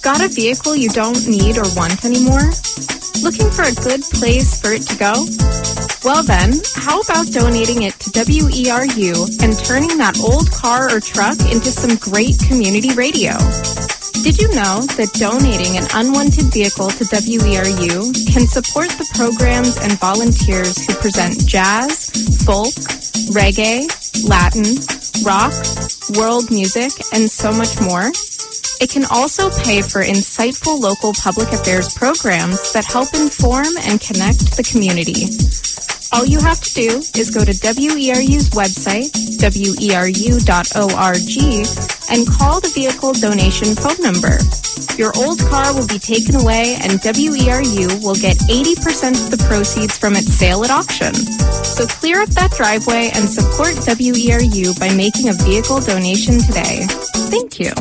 Got a vehicle you don't need or want anymore? Looking for a good place for it to go? Well then, how about donating it to WERU and turning that old car or truck into some great community radio? Did you know that donating an unwanted vehicle to WERU can support the programs and volunteers who present jazz, folk, reggae, Latin, rock, world music, and so much more? It can also pay for insightful local public affairs programs that help inform and connect the community. All you have to do is go to WERU's website, weru.org, and call the vehicle donation phone number. Your old car will be taken away and WERU will get 80% of the proceeds from its sale at auction. So clear up that driveway and support WERU by making a vehicle donation today. Thank you.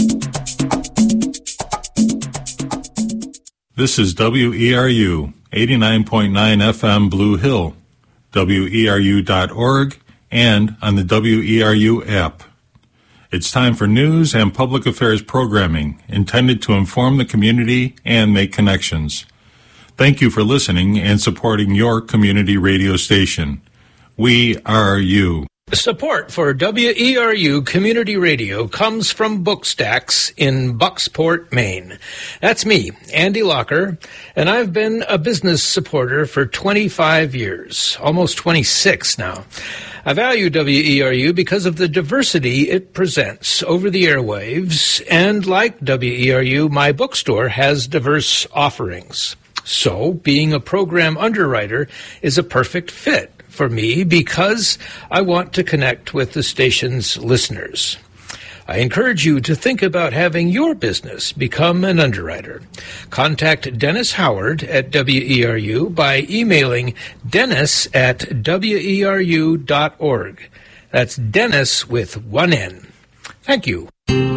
This is WERU, 89.9 FM Blue Hill, WERU.org, and on the WERU app. It's time for news and public affairs programming intended to inform the community and make connections. Thank you for listening and supporting your community radio station. We are you. Support for WERU Community Radio comes from Bookstacks in Bucksport, Maine. That's me, Andy Locker, and I've been a business supporter for 25 years, almost 26 now. I value WERU because of the diversity it presents over the airwaves, and like WERU, my bookstore has diverse offerings. So, being a program underwriter is a perfect fit for me because I want to connect with the station's listeners. I encourage you to think about having your business become an underwriter. Contact Dennis Howard at WERU by emailing dennis@weru.org. That's Dennis with one N. Thank you.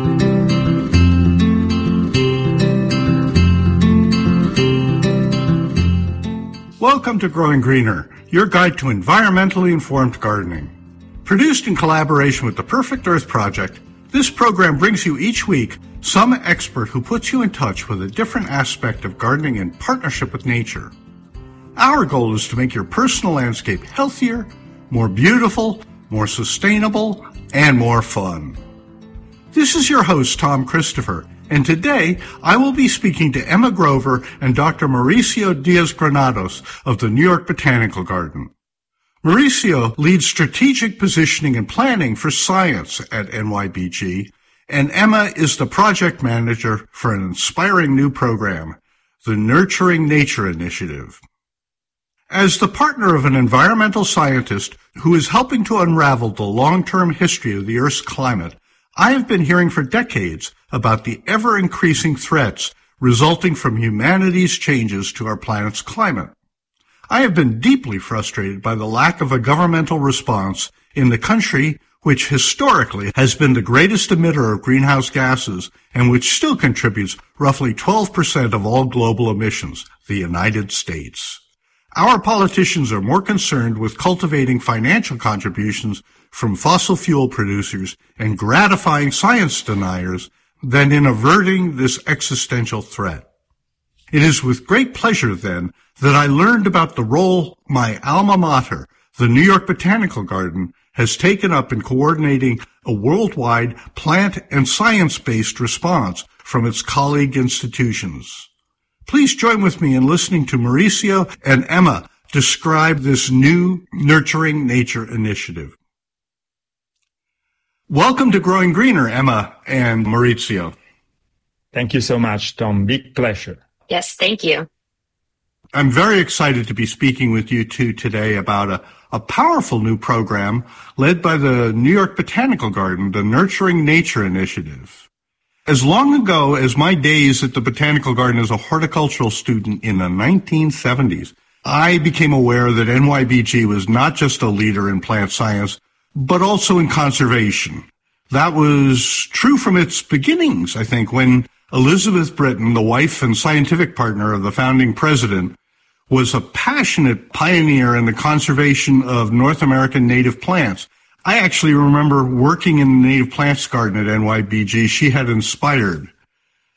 Welcome to Growing Greener, your guide to environmentally informed gardening. Produced in collaboration with the Perfect Earth Project, this program brings you each week some expert who puts you in touch with a different aspect of gardening in partnership with nature. Our goal is to make your personal landscape healthier, more beautiful, more sustainable, and more fun. This is your host, Tom Christopher, and today I will be speaking to Emma Grover and Dr. Mauricio Diaz-Granados of the New York Botanical Garden. Mauricio leads strategic positioning and planning for science at NYBG, and Emma is the project manager for an inspiring new program, the Nurturing Nature Initiative. As the partner of an environmental scientist who is helping to unravel the long-term history of the Earth's climate, I have been hearing for decades about the ever-increasing threats resulting from humanity's changes to our planet's climate. I have been deeply frustrated by the lack of a governmental response in the country which historically has been the greatest emitter of greenhouse gases and which still contributes roughly 12% of all global emissions, the United States. Our politicians are more concerned with cultivating financial contributions from fossil fuel producers and gratifying science deniers than in averting this existential threat. It is with great pleasure, then, that I learned about the role my alma mater, the New York Botanical Garden, has taken up in coordinating a worldwide plant and science-based response from its colleague institutions. Please join with me in listening to Mauricio and Emma describe this new Nurturing Nature Initiative. Welcome to Growing Greener, Emma and Mauricio. Thank you so much, Tom. Big pleasure. Yes, thank you. I'm very excited to be speaking with you two today about a powerful new program led by the New York Botanical Garden, the Nurturing Nature Initiative. As long ago as my days at the Botanical Garden as a horticultural student in the 1970s, I became aware that NYBG was not just a leader in plant science, but also in conservation. That was true from its beginnings, I think, when Elizabeth Britton, the wife and scientific partner of the founding president, was a passionate pioneer in the conservation of North American native plants. I actually remember working in the native plants garden at NYBG she had inspired.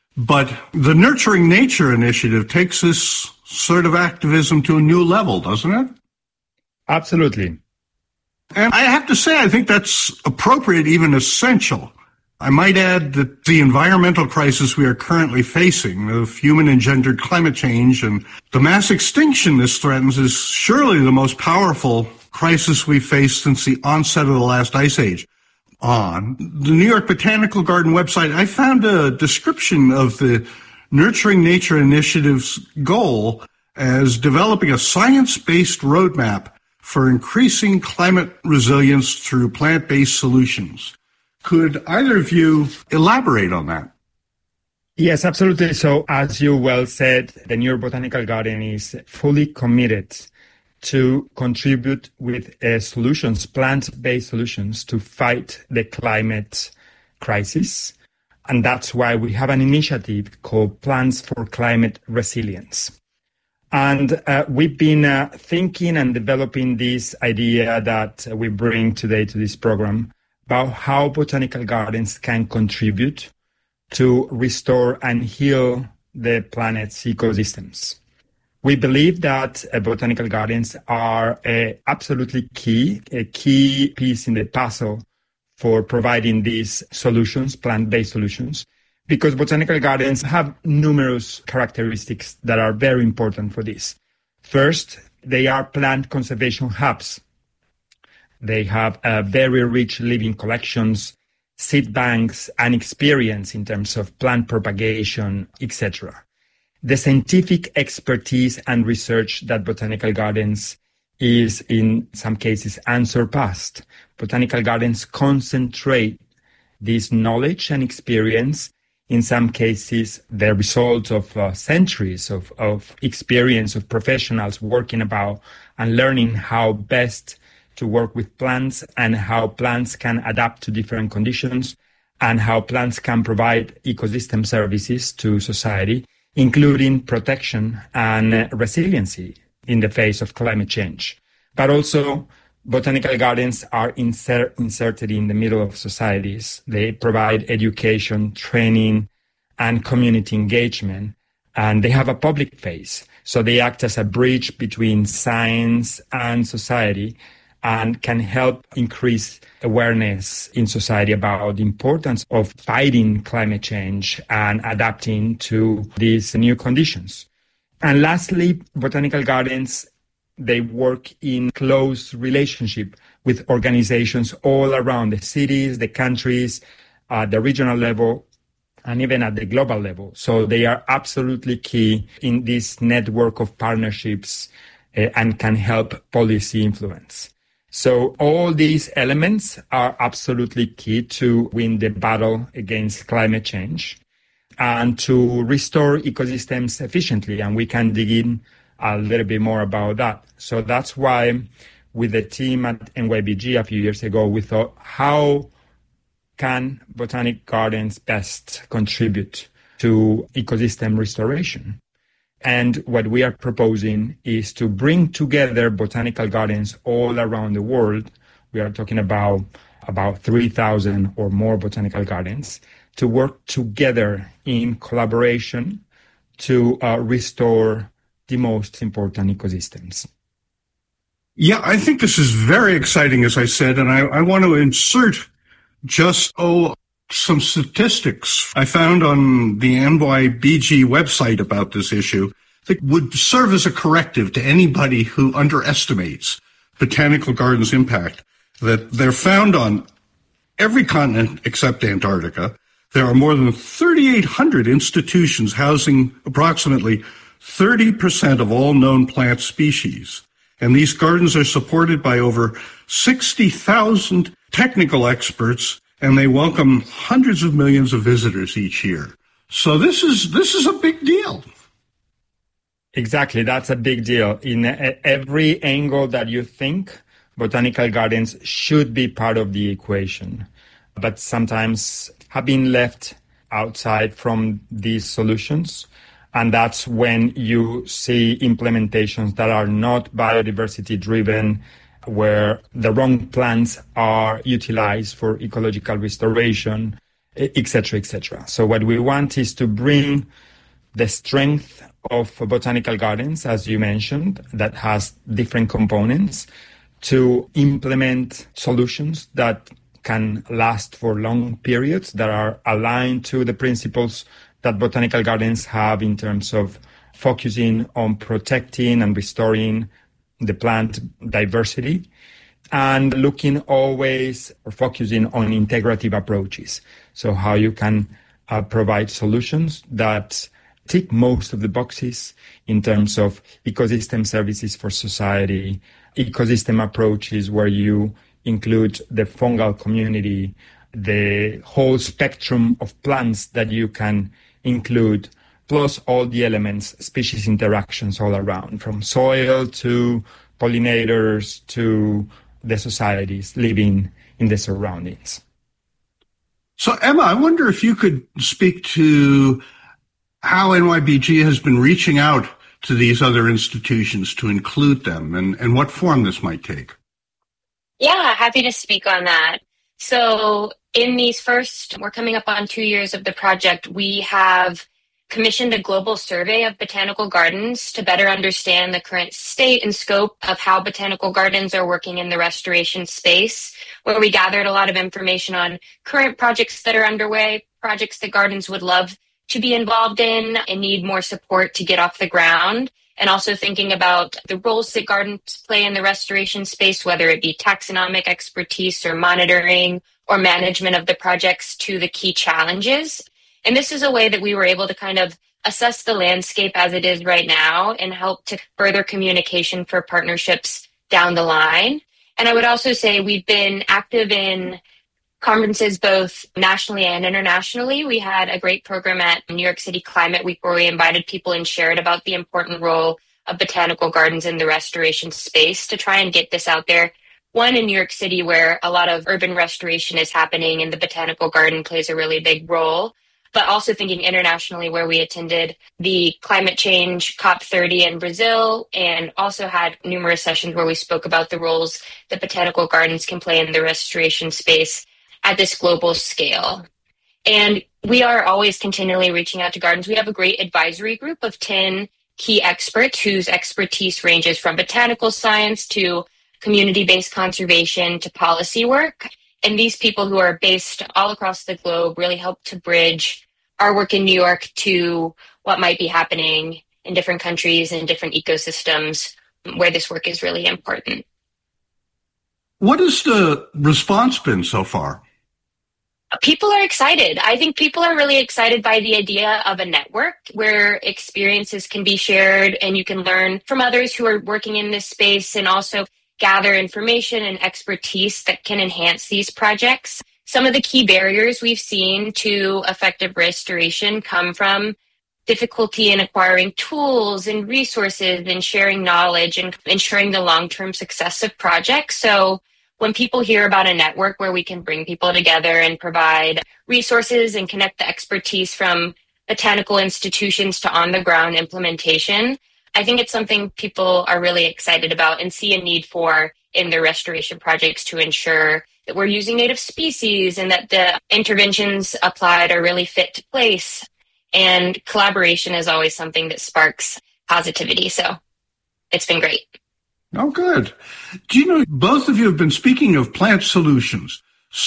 But the Nurturing Nature initiative takes this sort of activism to a new level, doesn't it? Absolutely. And I have to say, I think that's appropriate, even essential. I might add that the environmental crisis we are currently facing, of human-engendered climate change and the mass extinction this threatens, is surely the most powerful crisis we've faced since the onset of the last ice age. On the New York Botanical Garden website, I found a description of the Nurturing Nature Initiative's goal as developing a science-based roadmap for increasing climate resilience through plant-based solutions. Could either of you elaborate on that? Yes, absolutely. So as you well said, the New York Botanical Garden is fully committed to contribute with solutions, plant-based solutions, to fight the climate crisis. And that's why we have an initiative called Plants for Climate Resilience. And we've been thinking and developing this idea that we bring today to this program about how botanical gardens can contribute to restore and heal the planet's ecosystems. We believe that botanical gardens are a key piece in the puzzle for providing these solutions, plant-based solutions, because botanical gardens have numerous characteristics that are very important for this. First, they are plant conservation hubs. They have very rich living collections, seed banks, and experience in terms of plant propagation, etc. The scientific expertise and research that botanical gardens is in some cases unsurpassed. Botanical gardens concentrate this knowledge and experience, in some cases the result of centuries of experience of professionals working about and learning how best to work with plants and how plants can adapt to different conditions and how plants can provide ecosystem services to society, including protection and resiliency in the face of climate change. But also, botanical gardens are inserted in the middle of societies. They provide education, training, and community engagement, and they have a public face. So they act as a bridge between science and society and can help increase awareness in society about the importance of fighting climate change and adapting to these new conditions. And lastly, botanical gardens, they work in close relationship with organizations all around the cities, the countries, the regional level, and even at the global level. So they are absolutely key in this network of partnerships and can help policy influence. So all these elements are absolutely key to win the battle against climate change and to restore ecosystems efficiently. And we can dig in a little bit more about that. So that's why with the team at NYBG a few years ago, we thought, how can botanic gardens best contribute to ecosystem restoration? And what we are proposing is to bring together botanical gardens all around the world. We are talking about 3,000 or more botanical gardens to work together in collaboration to restore the most important ecosystems. Yeah, I think this is very exciting, as I said, and I want to insert just some statistics I found on the NYBG website about this issue that would serve as a corrective to anybody who underestimates botanical gardens' impact. That they're found on every continent except Antarctica. There are more than 3,800 institutions housing approximately 30% of all known plant species. And these gardens are supported by over 60,000 technical experts, and they welcome hundreds of millions of visitors each year. So this is a big deal. Exactly, that's a big deal. In every angle that you think, botanical gardens should be part of the equation, but sometimes have been left outside from these solutions. And that's when you see implementations that are not biodiversity driven, where the wrong plants are utilized for ecological restoration, etc., etc. So what we want is to bring the strength of botanical gardens, as you mentioned, that has different components, to implement solutions that can last for long periods, that are aligned to the principles that botanical gardens have in terms of focusing on protecting and restoring the plant diversity, and looking always or focusing on integrative approaches. So how you can provide solutions that tick most of the boxes in terms of ecosystem services for society, ecosystem approaches where you include the fungal community, the whole spectrum of plants that you can include, plus all the elements, species interactions all around, from soil to pollinators to the societies living in the surroundings. So, Emma, I wonder if you could speak to how NYBG has been reaching out to these other institutions to include them and what form this might take. Yeah, happy to speak on that. So in these we're coming up on 2 years of the project, we have commissioned a global survey of botanical gardens to better understand the current state and scope of how botanical gardens are working in the restoration space, where we gathered a lot of information on current projects that are underway, projects that gardens would love to be involved in and need more support to get off the ground, and also thinking about the roles that gardens play in the restoration space, whether it be taxonomic expertise or monitoring or management of the projects to the key challenges. And this is a way that we were able to kind of assess the landscape as it is right now and help to further communication for partnerships down the line. And I would also say we've been active in conferences both nationally and internationally. We had a great program at New York City Climate Week where we invited people and shared about the important role of botanical gardens in the restoration space to try and get this out there. One in New York City where a lot of urban restoration is happening and the botanical garden plays a really big role, but also thinking internationally where we attended the climate change COP30 in Brazil and also had numerous sessions where we spoke about the roles that botanical gardens can play in the restoration space at this global scale. And we are always continually reaching out to gardens. We have a great advisory group of 10 key experts whose expertise ranges from botanical science to community-based conservation to policy work. And these people who are based all across the globe really help to bridge our work in New York to what might be happening in different countries and different ecosystems where this work is really important. What has the response been so far? People are excited. I think people are really excited by the idea of a network where experiences can be shared and you can learn from others who are working in this space and also gather information and expertise that can enhance these projects. Some of the key barriers we've seen to effective restoration come from difficulty in acquiring tools and resources and sharing knowledge and ensuring the long-term success of projects. So when people hear about a network where we can bring people together and provide resources and connect the expertise from botanical institutions to on-the-ground implementation, I think it's something people are really excited about and see a need for in their restoration projects to ensure that we're using native species and that the interventions applied are really fit to place. And collaboration is always something that sparks positivity. So it's been great. Oh, good. Do you know, both of you have been speaking of plant solutions.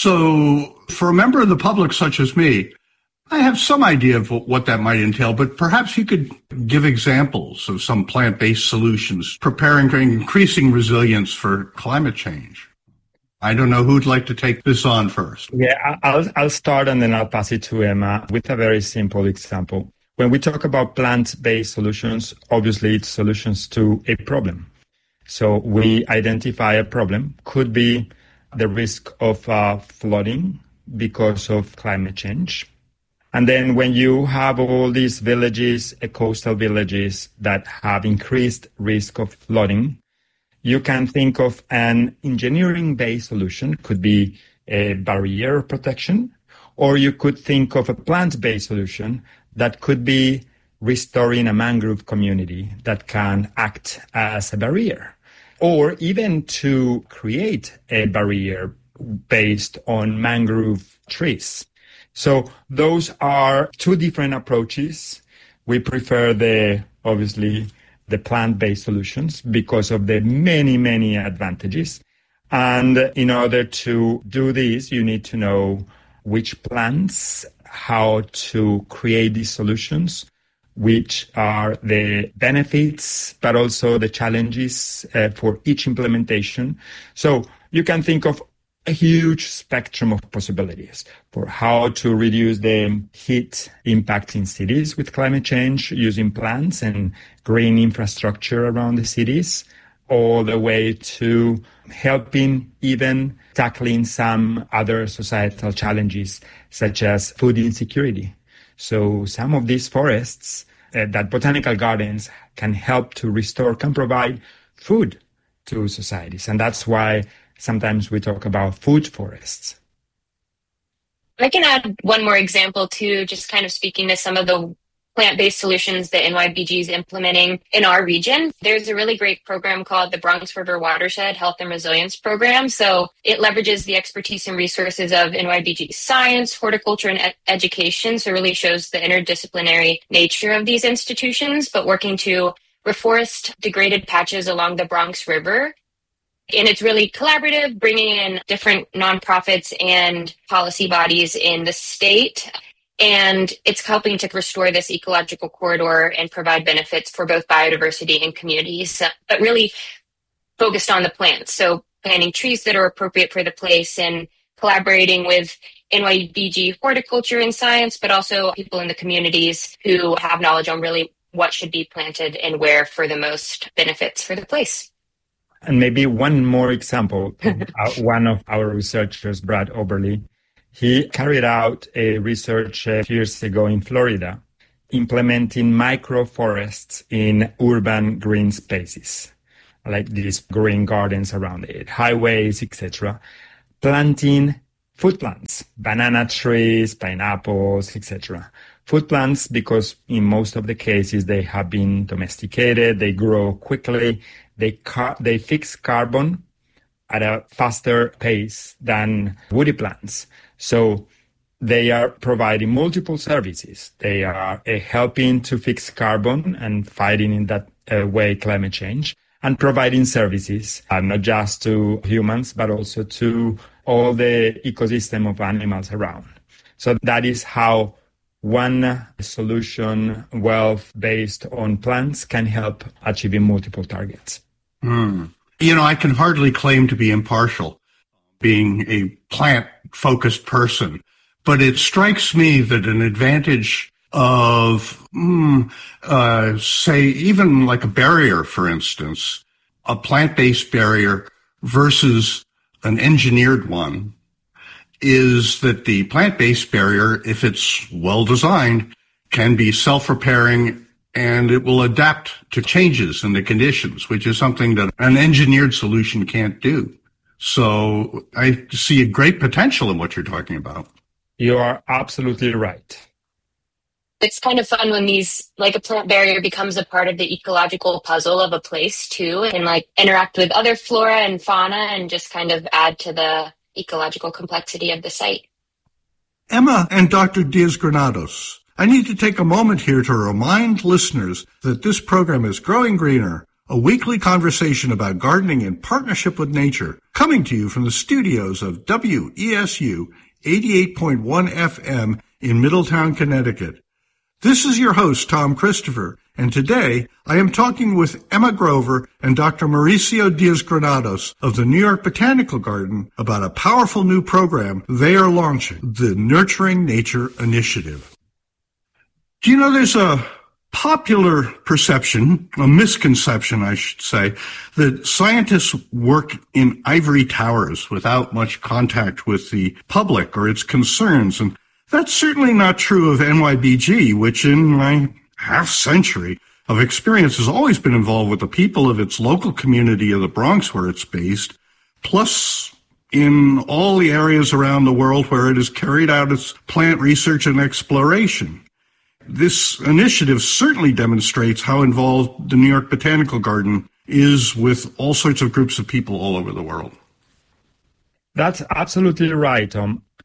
So for a member of the public such as me, I have some idea of what that might entail, but perhaps you could give examples of some plant-based solutions preparing for increasing resilience for climate change. I don't know who'd like to take this on first. Yeah, I'll start and then I'll pass it to Emma with a very simple example. When we talk about plant-based solutions, obviously it's solutions to a problem. So we identify a problem, could be the risk of flooding because of climate change. And then when you have all these villages, coastal villages that have increased risk of flooding, you can think of an engineering-based solution, could be a barrier protection, or you could think of a plant-based solution that could be restoring a mangrove community that can act as a barrier, or even to create a barrier based on mangrove trees. So those are two different approaches. We prefer obviously the plant-based solutions because of the many, many advantages. And in order to do this, you need to know which plants, how to create these solutions, which are the benefits, but also the challenges for each implementation. So you can think of a huge spectrum of possibilities for how to reduce the heat impact in cities with climate change using plants and green infrastructure around the cities, all the way to helping even tackling some other societal challenges, such as food insecurity. So some of these forests that botanical gardens can help to restore, can provide food to societies. And that's why sometimes we talk about food forests. I can add one more example too, just kind of speaking to some of the plant-based solutions that NYBG is implementing in our region. There's a really great program called the Bronx River Watershed Health and Resilience Program. So it leverages the expertise and resources of NYBG science, horticulture, and education. So it really shows the interdisciplinary nature of these institutions, but working to reforest degraded patches along the Bronx River. And it's really collaborative, bringing in different nonprofits and policy bodies in the state. And it's helping to restore this ecological corridor and provide benefits for both biodiversity and communities, but really focused on the plants. So planting trees that are appropriate for the place and collaborating with NYBG horticulture and science, but also people in the communities who have knowledge on really what should be planted and where for the most benefits for the place. And maybe one more example. One of our researchers, Brad Oberly, he carried out a research years ago in Florida, implementing microforests in urban green spaces, like these green gardens around it, highways, etc., planting food plants, banana trees, pineapples, etc. Food plants, because in most of the cases they have been domesticated, they grow quickly, they fix carbon at a faster pace than woody plants. So they are providing multiple services. They are helping to fix carbon and fighting in that way climate change, and providing services, not just to humans, but also to all the ecosystem of animals around. So that is how one solution, wealth based on plants, can help achieving multiple targets. You know, I can hardly claim to be impartial, being a plant-focused person, but it strikes me that an advantage of, say, even like a barrier, for instance, a plant-based barrier versus an engineered one, is that the plant-based barrier, if it's well-designed, can be self-repairing and it will adapt to changes in the conditions, which is something that an engineered solution can't do. So I see a great potential in what you're talking about. You are absolutely right. It's kind of fun when a plant barrier becomes a part of the ecological puzzle of a place too, and interact with other flora and fauna and just kind of add to the ecological complexity of the site. Emma and Dr. Diaz-Granados, I need to take a moment here to remind listeners that this program is Growing Greener, a weekly conversation about gardening in partnership with nature, coming to you from the studios of WESU 88.1 FM in Middletown, Connecticut. This is your host, Tom Christopher, and today I am talking with Emma Grover and Dr. Mauricio Diaz-Granados of the New York Botanical Garden about a powerful new program they are launching, the Nurturing Nature Initiative. Do you know there's a popular perception, a misconception, I should say, that scientists work in ivory towers without much contact with the public or its concerns. And that's certainly not true of NYBG, which in my half-century of experience has always been involved with the people of its local community of the Bronx where it's based, plus in all the areas around the world where it has carried out its plant research and exploration. This initiative certainly demonstrates how involved the New York Botanical Garden is with all sorts of groups of people all over the world. That's absolutely right, Tom.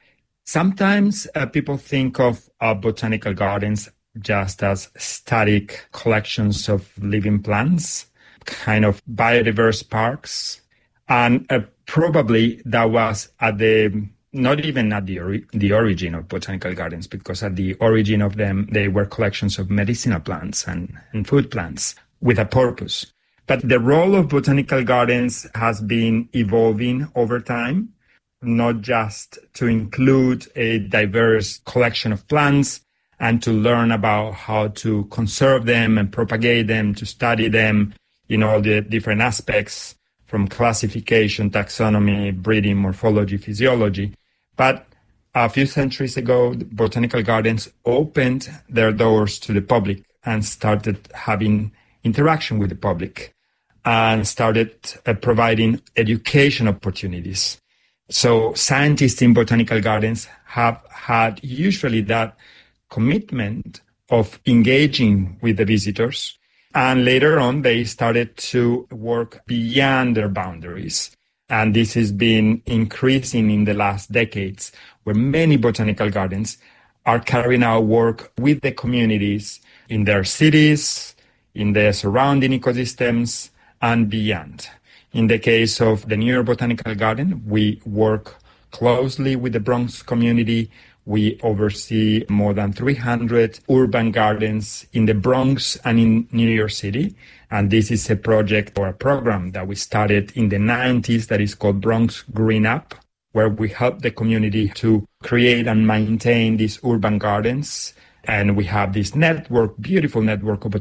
Sometimes people think of botanical gardens just as static collections of living plants, kind of biodiverse parks. And probably that was not even at the origin of botanical gardens, because at the origin of them, they were collections of medicinal plants and food plants with a purpose. But the role of botanical gardens has been evolving over time, not just to include a diverse collection of plants and to learn about how to conserve them and propagate them, to study them in all the different aspects from classification, taxonomy, breeding, morphology, physiology. But a few centuries ago, botanical gardens opened their doors to the public and started having interaction with the public and started providing education opportunities. So scientists in botanical gardens have had usually that commitment of engaging with the visitors. And later on, they started to work beyond their boundaries. And this has been increasing in the last decades, where many botanical gardens are carrying out work with the communities in their cities, in the surrounding ecosystems, and beyond. In the case of the New York Botanical Garden, we work closely with the Bronx community. We oversee more than 300 urban gardens in the Bronx and in New York City. And this is a project or a program that we started in the 90s that is called Bronx Green Up, where we help the community to create and maintain these urban gardens. And we have this network, beautiful network of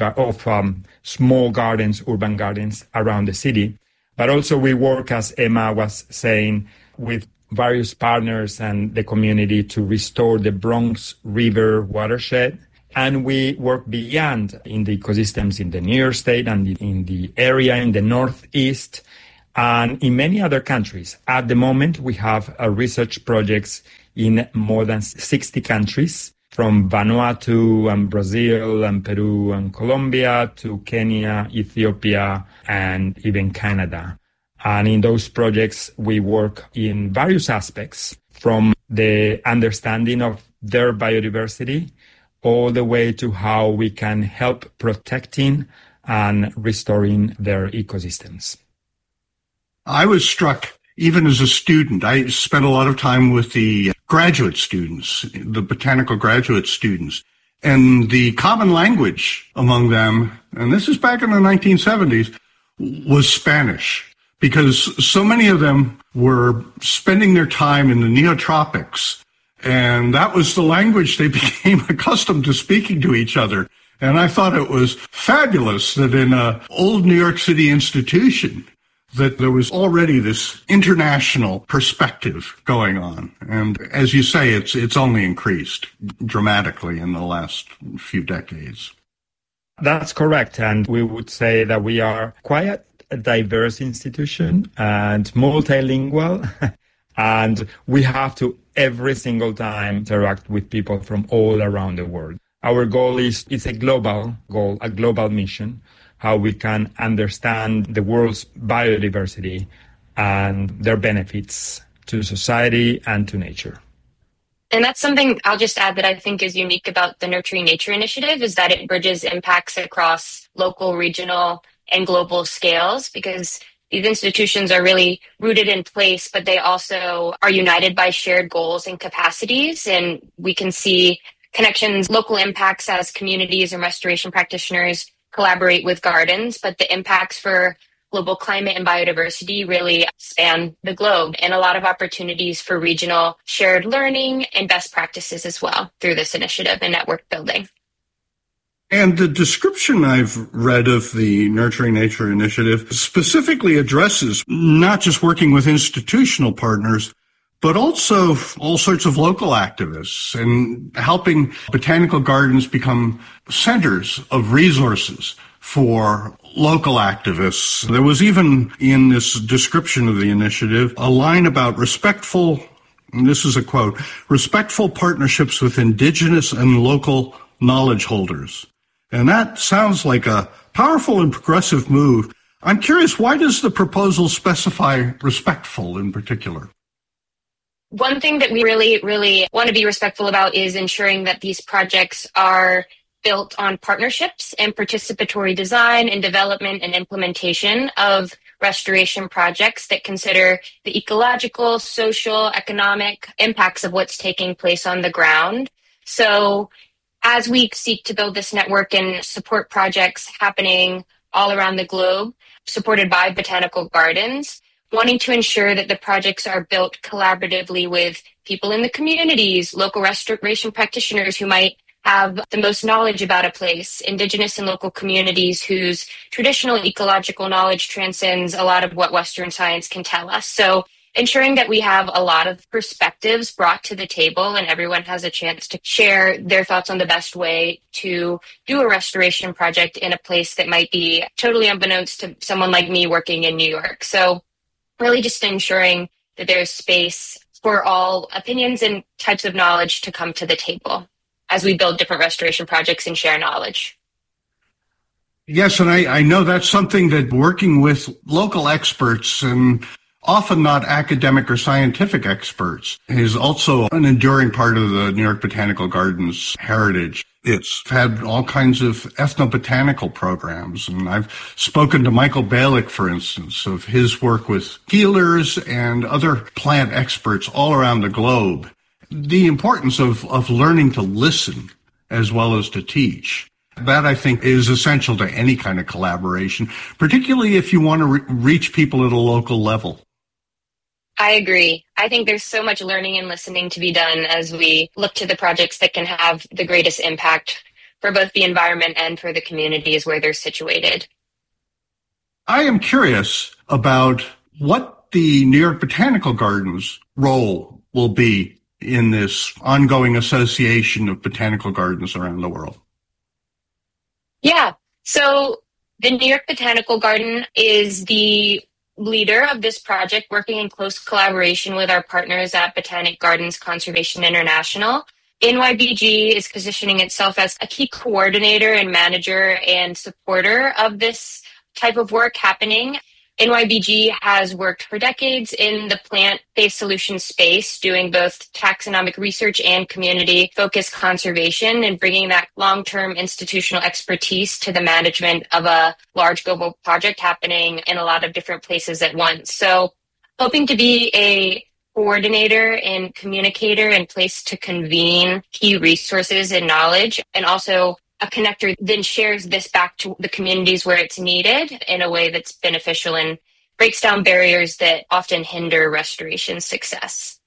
small gardens, urban gardens around the city. But also we work, as Emma was saying, with various partners and the community to restore the Bronx River watershed. And we work beyond in the ecosystems in the New York State and in the area in the Northeast and in many other countries. At the moment, we have research projects in more than 60 countries, from Vanuatu and Brazil and Peru and Colombia to Kenya, Ethiopia, and even Canada. And in those projects, we work in various aspects, from the understanding of their biodiversity all the way to how we can help protecting and restoring their ecosystems. I was struck, even as a student, I spent a lot of time with the graduate students, the botanical graduate students, and the common language among them, and this is back in the 1970s, was Spanish. Because so many of them were spending their time in the neotropics, and that was the language they became accustomed to speaking to each other. And I thought it was fabulous that in an old New York City institution that there was already this international perspective going on. And as you say, it's only increased dramatically in the last few decades. That's correct. And we would say that we are quite a diverse institution and multilingual, and we have to every single time interact with people from all around the world. Our goal is a global goal, a global mission, how we can understand the world's biodiversity and their benefits to society and to nature. And that's something I'll just add that I think is unique about the Nurturing Nature Initiative, is that it bridges impacts across local, regional, and global scales, because these institutions are really rooted in place, but they also are united by shared goals and capacities. And we can see connections, local impacts as communities and restoration practitioners collaborate with gardens, but the impacts for global climate and biodiversity really span the globe, and a lot of opportunities for regional shared learning and best practices as well through this initiative and network building. And the description I've read of the Nurturing Nature Initiative specifically addresses not just working with institutional partners, but also all sorts of local activists and helping botanical gardens become centers of resources for local activists. There was even in this description of the initiative a line about respectful, and this is a quote, respectful partnerships with indigenous and local knowledge holders. And that sounds like a powerful and progressive move. I'm curious, why does the proposal specify respectful in particular? One thing that we really, really want to be respectful about is ensuring that these projects are built on partnerships and participatory design and development and implementation of restoration projects that consider the ecological, social, economic impacts of what's taking place on the ground. So as we seek to build this network and support projects happening all around the globe, supported by botanical gardens, wanting to ensure that the projects are built collaboratively with people in the communities, local restoration practitioners who might have the most knowledge about a place, indigenous and local communities whose traditional ecological knowledge transcends a lot of what Western science can tell us. So ensuring that we have a lot of perspectives brought to the table and everyone has a chance to share their thoughts on the best way to do a restoration project in a place that might be totally unbeknownst to someone like me working in New York. So really just ensuring that there's space for all opinions and types of knowledge to come to the table as we build different restoration projects and share knowledge. Yes, and I know that's something that working with local experts and often not academic or scientific experts is also an enduring part of the New York Botanical Gardens heritage. It's had all kinds of ethnobotanical programs, and I've spoken to Michael Balick, for instance, of his work with healers and other plant experts all around the globe. The importance of learning to listen as well as to teach. That, I think, is essential to any kind of collaboration, particularly if you want to reach people at a local level. I agree. I think there's so much learning and listening to be done as we look to the projects that can have the greatest impact for both the environment and for the communities where they're situated. I am curious about what the New York Botanical Gardens' role will be in this ongoing association of botanical gardens around the world. Yeah. So the New York Botanical Garden is the leader of this project, working in close collaboration with our partners at Botanic Gardens Conservation International. NYBG is positioning itself as a key coordinator and manager and supporter of this type of work happening. NYBG has worked for decades in the plant-based solution space, doing both taxonomic research and community-focused conservation and bringing that long-term institutional expertise to the management of a large global project happening in a lot of different places at once. So hoping to be a coordinator and communicator and place to convene key resources and knowledge, and also a connector then shares this back to the communities where it's needed in a way that's beneficial and breaks down barriers that often hinder restoration success.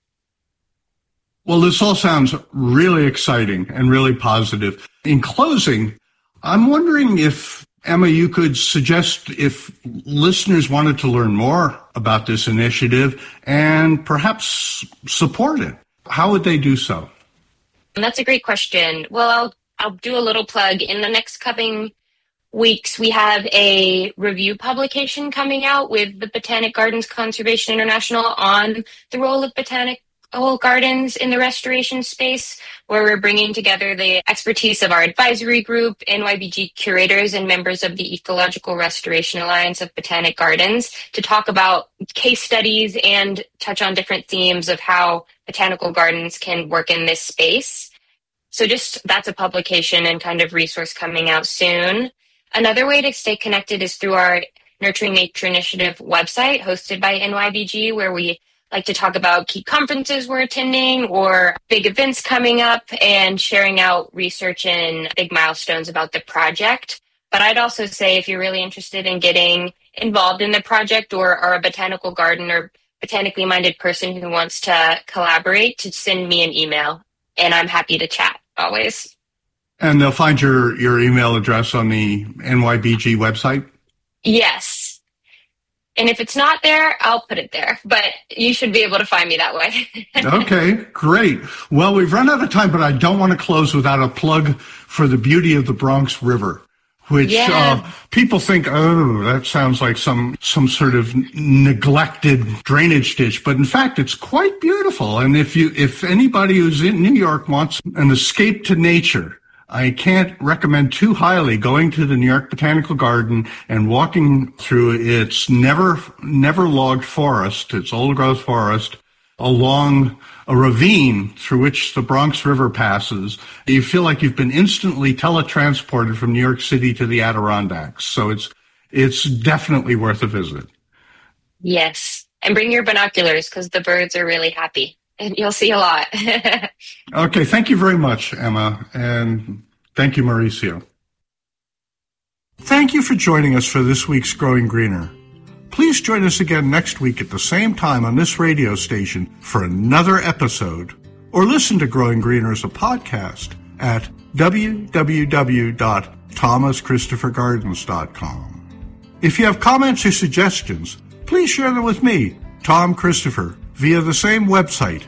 Well, this all sounds really exciting and really positive. In closing, I'm wondering if, Emma, you could suggest if listeners wanted to learn more about this initiative and perhaps support it, how would they do so? And that's a great question. Well, I'll do a little plug. In the next coming weeks, we have a review publication coming out with the Botanic Gardens Conservation International on the role of botanical gardens in the restoration space, where we're bringing together the expertise of our advisory group, NYBG curators, and members of the Ecological Restoration Alliance of Botanic Gardens to talk about case studies and touch on different themes of how botanical gardens can work in this space. So that's a publication and kind of resource coming out soon. Another way to stay connected is through our Nurturing Nature Initiative website hosted by NYBG, where we like to talk about key conferences we're attending or big events coming up and sharing out research and big milestones about the project. But I'd also say if you're really interested in getting involved in the project or are a botanical garden or botanically minded person who wants to collaborate, to send me an email. And I'm happy to chat, always. And they'll find your email address on the NYBG website? Yes. And if it's not there, I'll put it there. But you should be able to find me that way. Okay, great. Well, we've run out of time, but I don't want to close without a plug for the beauty of the Bronx River, which people think, oh, that sounds like some sort of neglected drainage ditch. But in fact, it's quite beautiful. And if anybody who's in New York wants an escape to nature, I can't recommend too highly going to the New York Botanical Garden and walking through its never logged forest, its old growth forest, along a ravine through which the Bronx River passes. You feel like you've been instantly teletransported from New York City to the Adirondacks. So it's definitely worth a visit. Yes. And bring your binoculars because the birds are really happy and you'll see a lot. Okay. Thank you very much, Emma. And thank you, Mauricio. Thank you for joining us for this week's Growing Greener. Please join us again next week at the same time on this radio station for another episode, or listen to Growing Greener as a podcast at www.thomaschristophergardens.com. If you have comments or suggestions, please share them with me, Tom Christopher, via the same website,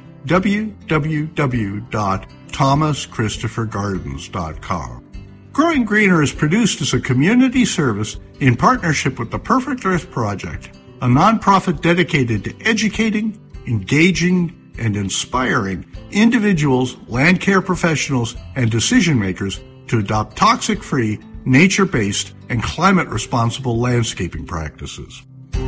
www.thomaschristophergardens.com. Growing Greener is produced as a community service in partnership with the Perfect Earth Project, a nonprofit dedicated to educating, engaging, and inspiring individuals, land care professionals, and decision makers to adopt toxic-free, nature-based, and climate-responsible landscaping practices.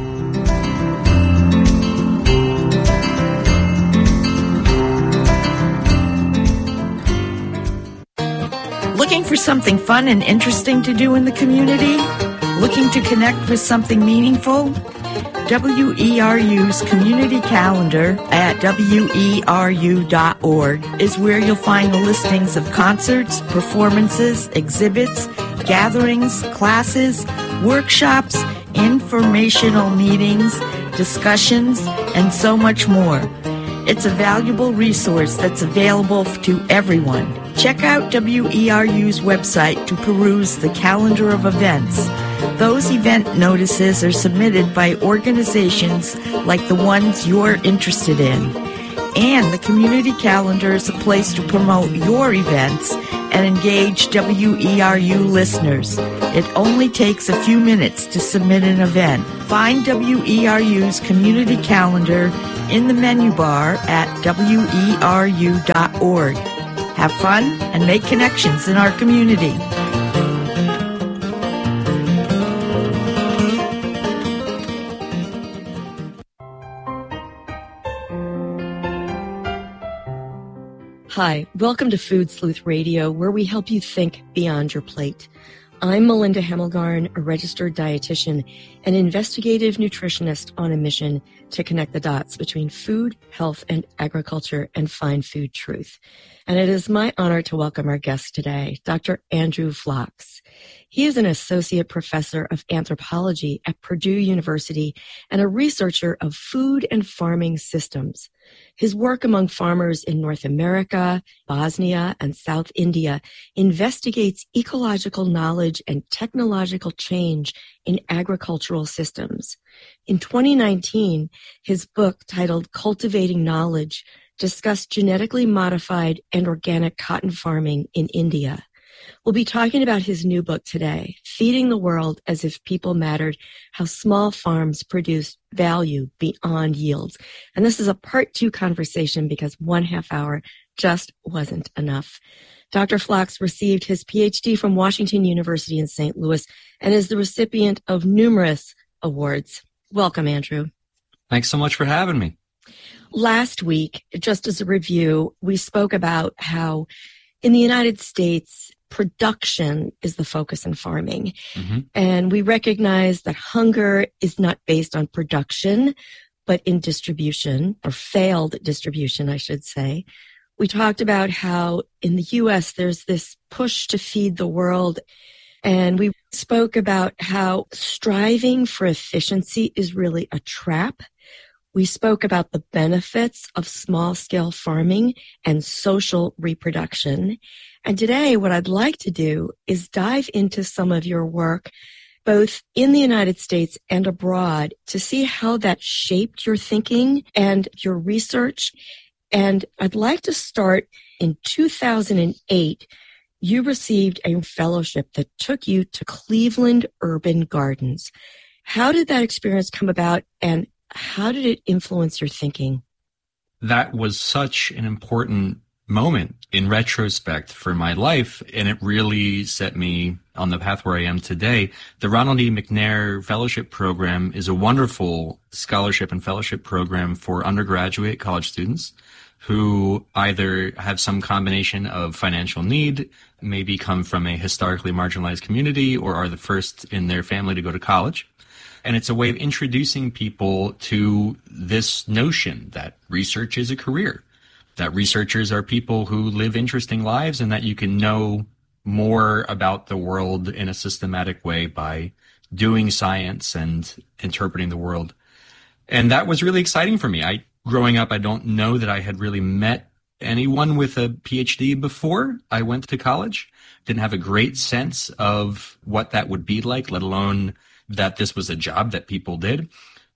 Looking for something fun and interesting to do in the community? Looking to connect with something meaningful? WERU's community calendar at weru.org is where you'll find the listings of concerts, performances, exhibits, gatherings, classes, workshops, informational meetings, discussions, and so much more. It's a valuable resource that's available to everyone. Check out WERU's website to peruse the calendar of events. Those event notices are submitted by organizations like the ones you're interested in. And the community calendar is a place to promote your events and engage WERU listeners. It only takes a few minutes to submit an event. Find WERU's community calendar in the menu bar at weru.org. Have fun and make connections in our community. Hi, welcome to Food Sleuth Radio, where we help you think beyond your plate. I'm Melinda Hemmelgarn, a registered dietitian and investigative nutritionist on a mission to connect the dots between food, health, and agriculture and find food truth. And it is my honor to welcome our guest today, Dr. Andrew Flachs. He is an associate professor of anthropology at Purdue University and a researcher of food and farming systems. His work among farmers in North America, Bosnia, and South India investigates ecological knowledge and technological change in agricultural systems. In 2019, his book titled Cultivating Knowledge discussed genetically modified and organic cotton farming in India. We'll be talking about his new book today, Feeding the World as If People Mattered, How Small Farms Produce Value Beyond Yields. And this is a part 2 conversation because 1/2 hour just wasn't enough. Dr. Flachs received his PhD from Washington University in St. Louis and is the recipient of numerous awards. Welcome, Andrew. Thanks so much for having me. Last week, just as a review, we spoke about how in the United States, production is the focus in farming. Mm-hmm. And we recognize that hunger is not based on production, but in distribution, or failed distribution, I should say. We talked about how in the U.S. there's this push to feed the world. And we spoke about how striving for efficiency is really a trap. We spoke about the benefits of small-scale farming and social reproduction. And today, what I'd like to do is dive into some of your work, both in the United States and abroad, to see how that shaped your thinking and your research. And I'd like to start in 2008. You received a fellowship that took you to Cleveland Urban Gardens. How did that experience come about, and how did it influence your thinking? That was such an important moment in retrospect for my life, and it really set me on the path where I am today. The Ronald E. McNair Fellowship Program is a wonderful scholarship and fellowship program for undergraduate college students who either have some combination of financial need, maybe come from a historically marginalized community, or are the first in their family to go to college. And it's a way of introducing people to this notion that research is a career, that researchers are people who live interesting lives, and that you can know more about the world in a systematic way by doing science and interpreting the world. And that was really exciting for me. Growing up, I don't know that I had really met anyone with a PhD before I went to college. Didn't have a great sense of what that would be like, let alone that this was a job that people did.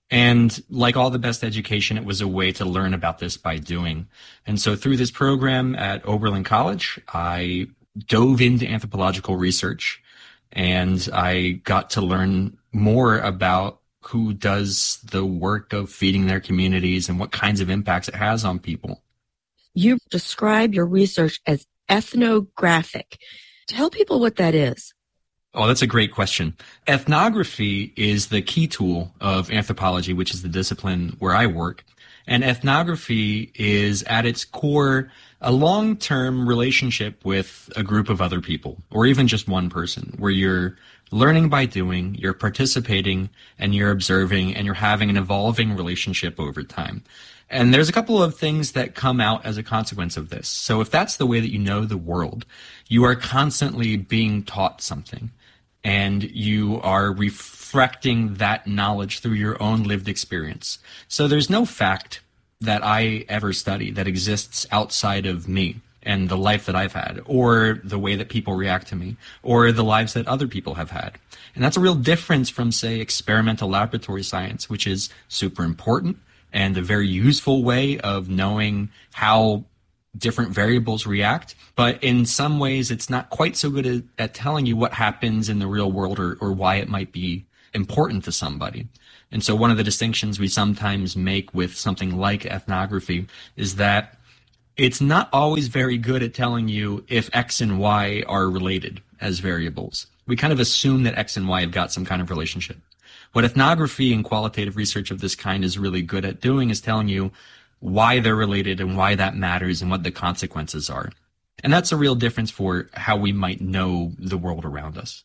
And like all the best education, it was a way to learn about this by doing. And so through this program at Oberlin College, I dove into anthropological research, and I got to learn more about who does the work of feeding their communities and what kinds of impacts it has on people. You describe your research as ethnographic. Tell people what that is. Oh, that's a great question. Ethnography is the key tool of anthropology, which is the discipline where I work. And ethnography is at its core a long-term relationship with a group of other people, or even just one person, where you're learning by doing, you're participating, and you're observing, and you're having an evolving relationship over time. And there's a couple of things that come out as a consequence of this. So if that's the way that you know the world, you are constantly being taught something, and you are reflecting that knowledge through your own lived experience. So there's no fact that I ever study that exists outside of me and the life that I've had, or the way that people react to me, or the lives that other people have had. And that's a real difference from, say, experimental laboratory science, which is super important and a very useful way of knowing how different variables react. But in some ways, it's not quite so good at telling you what happens in the real world, or why it might be important to somebody. And so one of the distinctions we sometimes make with something like ethnography is that it's not always very good at telling you if X and Y are related as variables. We kind of assume that X and Y have got some kind of relationship. What ethnography and qualitative research of this kind is really good at doing is telling you why they're related and why that matters and what the consequences are. And that's a real difference for how we might know the world around us.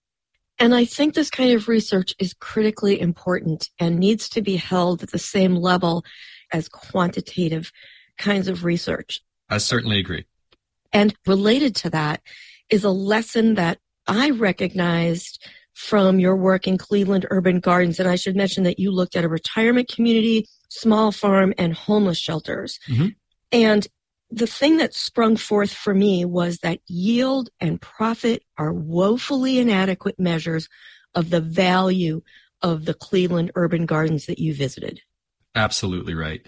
And I think this kind of research is critically important and needs to be held at the same level as quantitative kinds of research. I certainly agree. And related to that is a lesson that I recognized from your work in Cleveland Urban Gardens. And I should mention that you looked at a retirement community, small farm, and homeless shelters. Mm-hmm. And the thing that sprung forth for me was that yield and profit are woefully inadequate measures of the value of the Cleveland Urban Gardens that you visited. Absolutely right.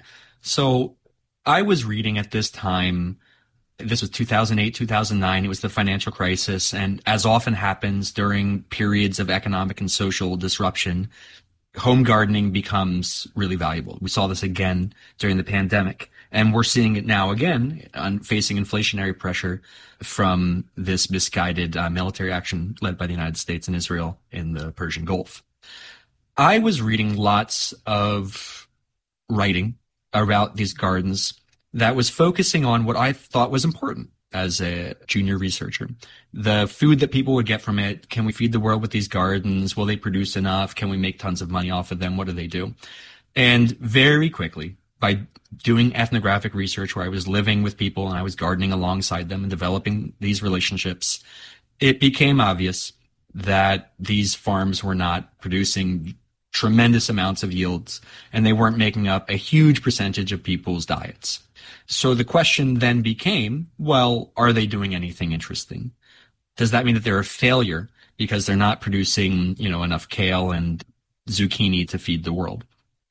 So I was reading at this time, this was 2008, 2009, it was the financial crisis, and as often happens during periods of economic and social disruption, home gardening becomes really valuable. We saw this again during the pandemic, and we're seeing it now again, facing inflationary pressure from this misguided military action led by the United States and Israel in the Persian Gulf. I was reading lots of writing about these gardens that was focusing on what I thought was important as a junior researcher. The food that people would get from it. Can we feed the world with these gardens? Will they produce enough? Can we make tons of money off of them? What do they do? And very quickly, by doing ethnographic research where I was living with people and I was gardening alongside them and developing these relationships, it became obvious that these farms were not producing tremendous amounts of yields, and they weren't making up a huge percentage of people's diets. So the question then became, well, are they doing anything interesting? Does that mean that they're a failure because they're not producing, enough kale and zucchini to feed the world?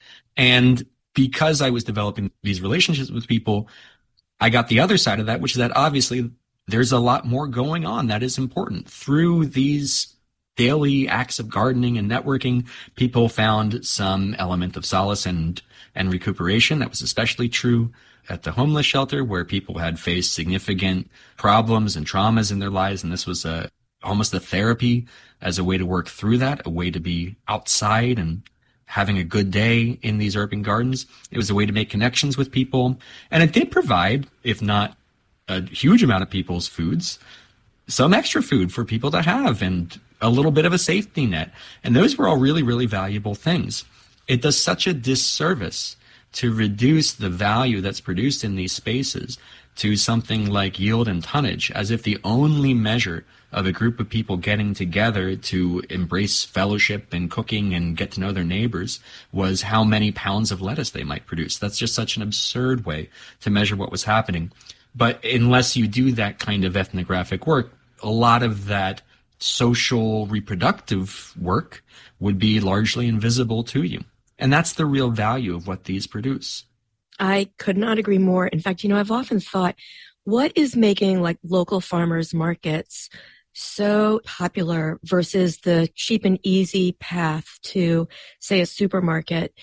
And because I was developing these relationships with people, I got the other side of that, which is that obviously there's a lot more going on that is important. Through these daily acts of gardening and networking, people found some element of solace and recuperation. That was especially true at the homeless shelter, where people had faced significant problems and traumas in their lives. And this was almost a therapy as a way to work through that, a way to be outside and having a good day in these urban gardens. It was a way to make connections with people. And it did provide, if not a huge amount of people's foods, some extra food for people to have and a little bit of a safety net. And those were all really, really valuable things. It does such a disservice to reduce the value that's produced in these spaces to something like yield and tonnage, as if the only measure of a group of people getting together to embrace fellowship and cooking and get to know their neighbors was how many pounds of lettuce they might produce. That's just such an absurd way to measure what was happening. But unless you do that kind of ethnographic work, a lot of that social reproductive work would be largely invisible to you. And that's the real value of what these produce. I could not agree more. In fact, I've often thought, what is making like local farmers markets so popular versus the cheap and easy path to, say, a supermarket?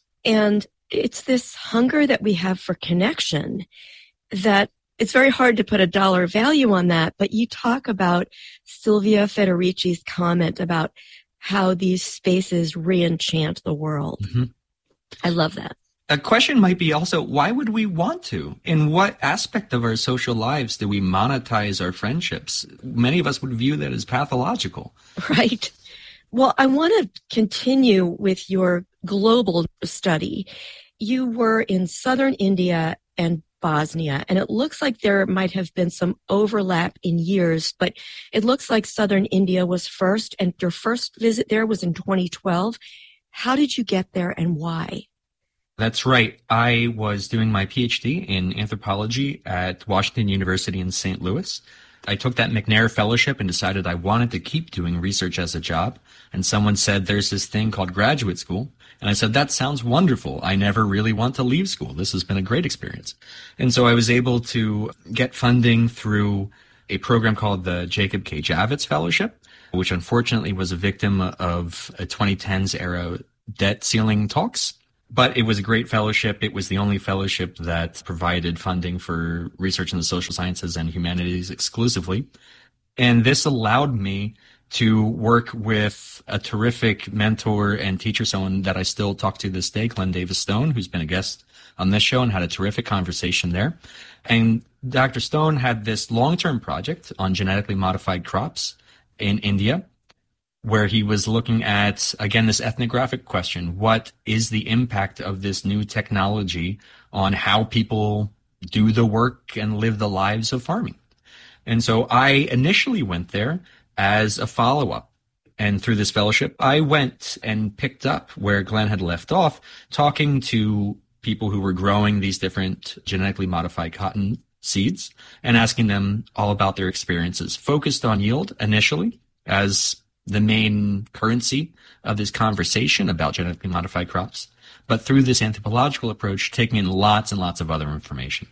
And it's this hunger that we have for connection that it's very hard to put a dollar value on that. But you talk about Silvia Federici's comment about how these spaces re-enchant the world. Mm-hmm. I love that. A question might be also, why would we want to? In what aspect of our social lives do we monetize our friendships? Many of us would view that as pathological. Right. Well, I want to continue with your global study. You were in southern India and Bosnia, and it looks like there might have been some overlap in years, but it looks like southern India was first, and your first visit there was in 2012. How did you get there and why? That's right. I was doing my PhD in anthropology at Washington University in St. Louis. I took that McNair Fellowship and decided I wanted to keep doing research as a job. And someone said, there's this thing called graduate school. And I said, that sounds wonderful. I never really want to leave school. This has been a great experience. And so I was able to get funding through a program called the Jacob K. Javits Fellowship, which unfortunately was a victim of a 2010s era debt ceiling talks. But it was a great fellowship. It was the only fellowship that provided funding for research in the social sciences and humanities exclusively. And this allowed me to work with a terrific mentor and teacher, someone that I still talk to this day, Glenn Davis Stone, who's been a guest on this show and had a terrific conversation there. And Dr. Stone had this long-term project on genetically modified crops in India, where he was looking at, again, this ethnographic question. What is the impact of this new technology on how people do the work and live the lives of farming? And so I initially went there as a follow-up. And through this fellowship, I went and picked up where Glenn had left off, talking to people who were growing these different genetically modified cotton seeds and asking them all about their experiences, focused on yield initially as the main currency of this conversation about genetically modified crops, but through this anthropological approach, taking in lots and lots of other information.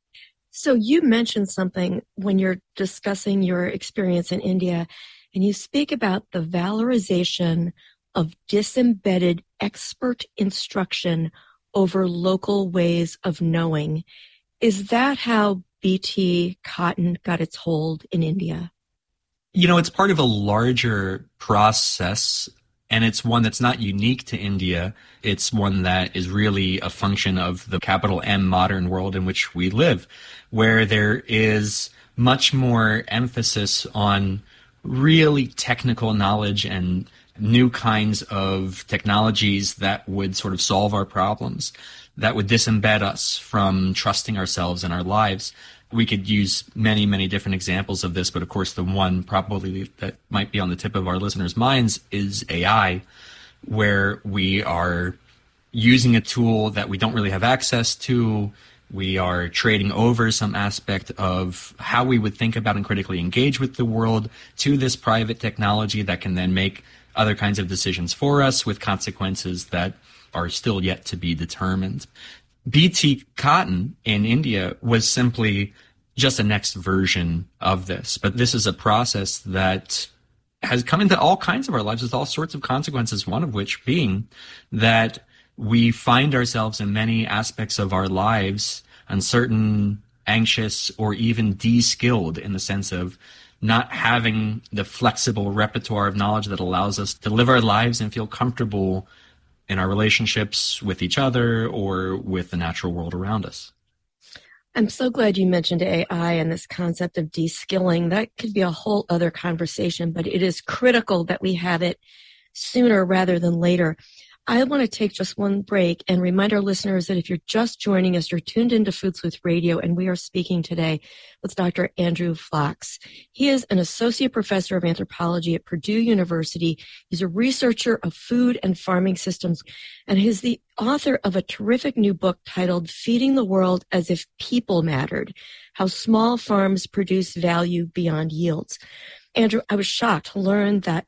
So you mentioned something when you're discussing your experience in India, and you speak about the valorization of disembedded expert instruction over local ways of knowing. Is that how BT cotton got its hold in India? It's part of a larger process, and it's one that's not unique to India. It's one that is really a function of the capital M modern world in which we live, where there is much more emphasis on really technical knowledge and new kinds of technologies that would sort of solve our problems, that would disembed us from trusting ourselves and our lives. We could use many, many different examples of this, but of course the one probably that might be on the tip of our listeners' minds is AI, where we are using a tool that we don't really have access to. We are trading over some aspect of how we would think about and critically engage with the world to this private technology that can then make other kinds of decisions for us with consequences that are still yet to be determined. BT cotton in India was simply just a next version of this. But this is a process that has come into all kinds of our lives with all sorts of consequences, one of which being that we find ourselves in many aspects of our lives uncertain, anxious, or even de-skilled in the sense of not having the flexible repertoire of knowledge that allows us to live our lives and feel comfortable in our relationships with each other or with the natural world around us. I'm so glad you mentioned AI and this concept of de-skilling. That could be a whole other conversation, but it is critical that we have it sooner rather than later. I want to take just one break and remind our listeners that if you're just joining us, you're tuned into Food Sleuth Radio, and we are speaking today with Dr. Andrew Flachs. He is an associate professor of anthropology at Purdue University. He's a researcher of food and farming systems, and he's the author of a terrific new book titled Feeding the World as If People Mattered: How Small Farms Produce Value Beyond Yields. Andrew, I was shocked to learn that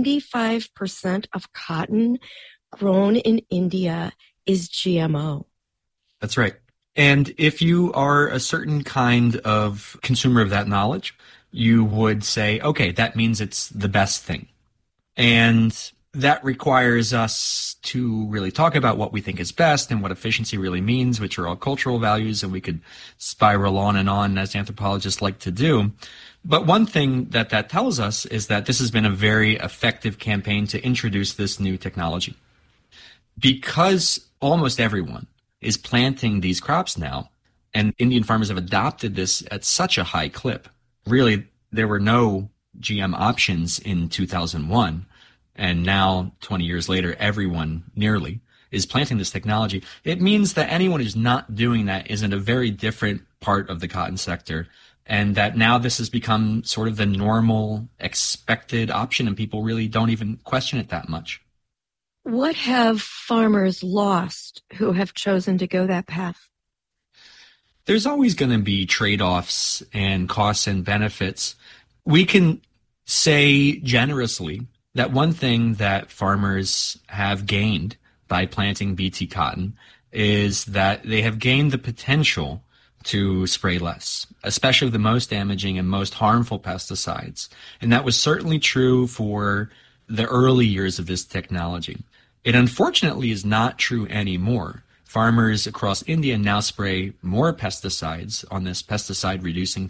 95% of cotton grown in India is GMO. That's right. And if you are a certain kind of consumer of that knowledge, you would say, okay, that means it's the best thing. And that requires us to really talk about what we think is best and what efficiency really means, which are all cultural values, and we could spiral on and on as anthropologists like to do. But one thing that tells us is that this has been a very effective campaign to introduce this new technology. Because almost everyone is planting these crops now, and Indian farmers have adopted this at such a high clip. Really, there were no GM options in 2001, and now, 20 years later, everyone nearly is planting this technology. It means that anyone who's not doing that is in a very different part of the cotton sector, and that now this has become sort of the normal, expected option, and people really don't even question it that much. What have farmers lost who have chosen to go that path? There's always going to be trade-offs and costs and benefits. We can say generously that one thing that farmers have gained by planting BT cotton is that they have gained the potential to spray less, especially the most damaging and most harmful pesticides. And that was certainly true for the early years of this technology. It unfortunately is not true anymore. Farmers across India now spray more pesticides on this pesticide-reducing